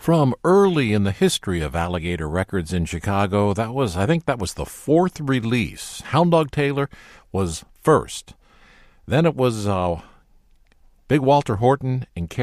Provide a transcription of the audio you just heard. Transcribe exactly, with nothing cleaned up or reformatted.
From early in the history of Alligator Records in Chicago, that was, I think that was the fourth release. Hound Dog Taylor was first. Then it was uh, Big Walter Horton and